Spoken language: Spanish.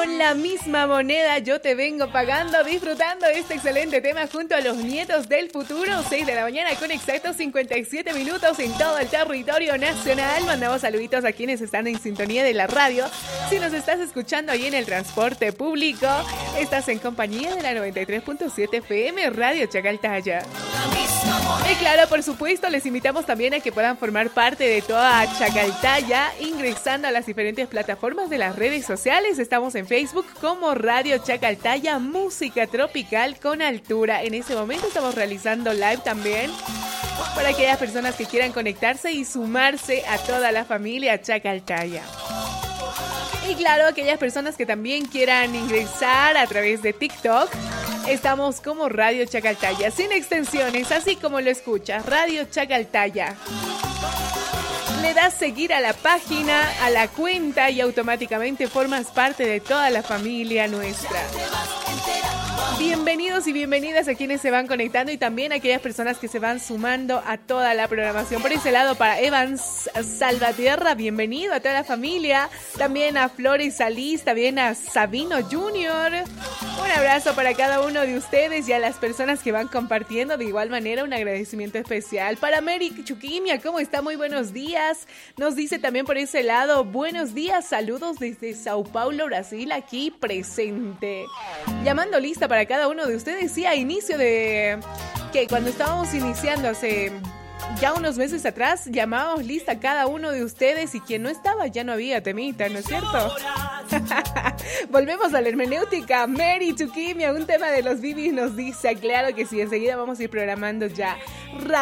Con la misma moneda yo te vengo pagando, disfrutando de este excelente tema junto a los nietos del futuro. 6 de la mañana con exactos 57 minutos en todo el territorio nacional. Mandamos saluditos a quienes están en sintonía de la radio. Si nos estás escuchando ahí en el transporte público, estás en compañía de la 93.7 FM Radio Chacaltaya. Y claro, por supuesto, les invitamos también a que puedan formar parte de toda Chacaltaya ingresando a las diferentes plataformas de las redes sociales. Estamos en Facebook como Radio Chacaltaya, música tropical con altura. En ese momento estamos realizando live también para aquellas personas que quieran conectarse y sumarse a toda la familia Chacaltaya. Y claro, aquellas personas que también quieran ingresar a través de TikTok, estamos como Radio Chacaltaya, sin extensiones, así como lo escuchas, Radio Chacaltaya. Le das seguir a la página, a la cuenta y automáticamente formas parte de toda la familia nuestra. Bienvenidos y bienvenidas a quienes se van conectando y también a aquellas personas que se van sumando a toda la programación. Por ese lado, para Evans Salvatierra, bienvenido a toda la familia. También a Flores Salís, también a Sabino Junior. Un abrazo para cada uno de ustedes y a las personas que van compartiendo. De igual manera, un agradecimiento especial para Mary Chuquimia. ¿Cómo está? Muy buenos días. Nos dice también por ese lado, buenos días, saludos desde Sao Paulo, Brasil, aquí presente. Llamando lista para cada uno de ustedes, sí, a inicio de que cuando estábamos iniciando hace ya unos meses atrás, llamábamos lista a cada uno de ustedes y quien no estaba ya no había temita, ¿no es cierto? Volvemos a la hermenéutica. Mary Chuquimia, un tema de los Bibis nos dice, claro que sí, enseguida vamos a ir programando ya.